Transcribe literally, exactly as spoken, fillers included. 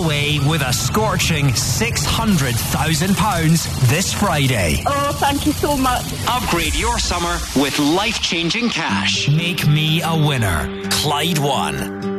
away with a scorching six hundred thousand pounds this Friday. Oh, thank you so much. Upgrade your summer with life-changing cash. Make me a winner. Clyde One.